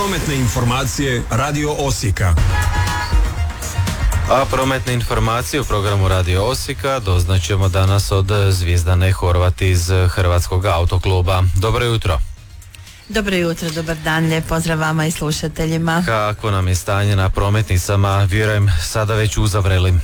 Prometne informacije Radio Osijeka. A prometne informacije u programu Radio Osijeka doznaćemo danas od Zvijezdane Horvat iz Hrvatskog autokluba. Dobro jutro. Dobro jutro, dobar dan, lijep pozdrav vama i slušateljima. Kako nam je stanje na prometnicama, vjerujem sada već uzavreli?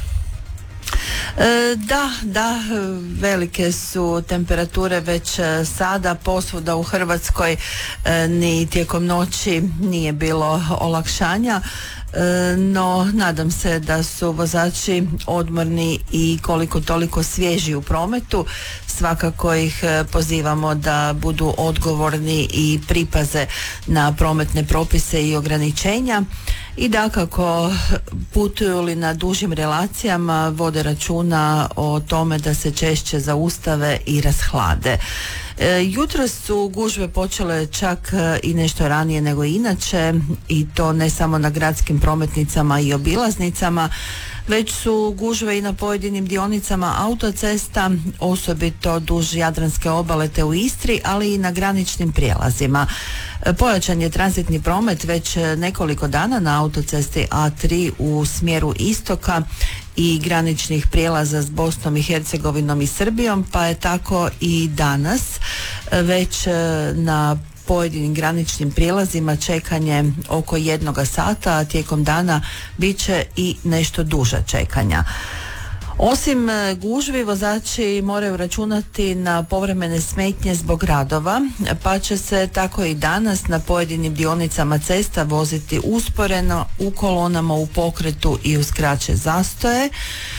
Da, velike su temperature već sada posvuda u Hrvatskoj, ni tijekom noći nije bilo olakšanja. No, nadam se da su vozači odmorni i koliko toliko svježi u prometu. Svakako ih pozivamo da budu odgovorni i pripaze na prometne propise i ograničenja i dakako putuju li na dužim relacijama vode računa o tome da se češće zaustave i rashlade. Jutro su gužve počele čak i nešto ranije nego inače i to ne samo na gradskim prometnicama i obilaznicama, već su gužve i na pojedinim dionicama autocesta, osobito duž Jadranske obale te u Istri, ali i na graničnim prijelazima. Pojačan je tranzitni promet već nekoliko dana na autocesti A3 u smjeru istoka i graničnih prijelaza s Bosnom i Hercegovinom i Srbijom, pa je tako i danas već na pojedinim graničnim prijelazima čekanje oko 1 sata, a tijekom dana bit će i nešto duža čekanja. Osim gužvi, vozači moraju računati na povremene smetnje zbog radova, pa će se tako i danas na pojedinim dionicama cesta voziti usporeno u kolonama u pokretu i uz kraće zastoje.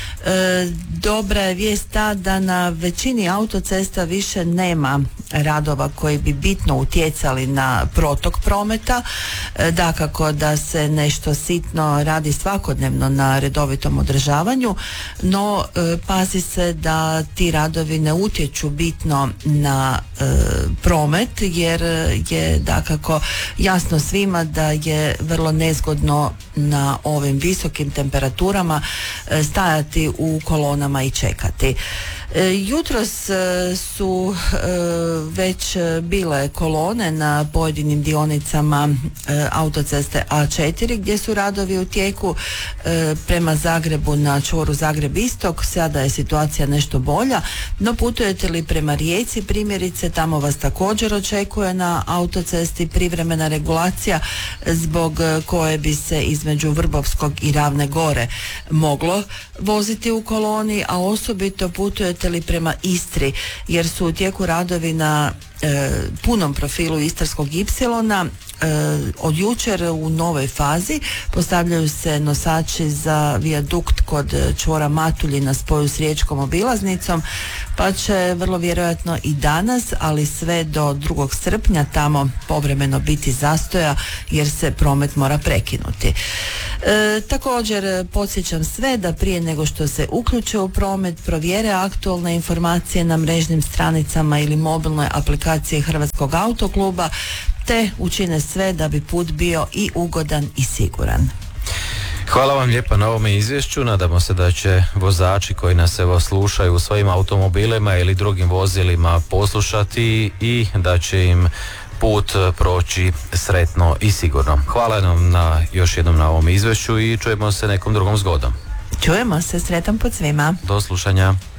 Dobra je vijest ta da na većini autocesta više nema radova koji bi bitno utjecali na protok prometa. Dakako da se nešto sitno radi svakodnevno na redovitom održavanju, no pazi se da ti radovi ne utječu bitno na promet, jer je dakako jasno svima da je vrlo nezgodno na ovim visokim temperaturama stajati u kolonama i čekati. Jutros su već bile kolone na pojedinim dionicama autoceste A4 gdje su radovi u tijeku prema Zagrebu na čvoru Zagreb-Istok. Sada je situacija nešto bolja, no putujete li prema Rijeci primjerice, tamo vas također očekuje na autocesti privremena regulacija zbog koje bi se između Vrbovskog i Ravne Gore moglo voziti u koloni, a osobito putujete li prema Istri jer su u tijeku radovi na punom profilu Istarskog ipsilona. Od jučer u novoj fazi postavljaju se nosači za vijadukt kod čvora Matulji na spoju s riječkom obilaznicom, pa će vrlo vjerojatno i danas, ali sve do 2. srpnja tamo povremeno biti zastoja jer se promet mora prekinuti. Također podsjećam sve da prije nego što se uključe u promet provjere aktualne informacije na mrežnim stranicama ili mobilnoj aplikaciji Hrvatskog autokluba te učine sve da bi put bio i ugodan i siguran. Hvala vam lijepa na ovome izvješću. Nadamo se da će vozači koji nas evo slušaju u svojim automobilima ili drugim vozilima poslušati i da će im put proći sretno i sigurno. Hvala nam još jednom na ovom izvješću i čujemo se nekom drugom zgodom. Čujemo se, sretan put svima. Do slušanja.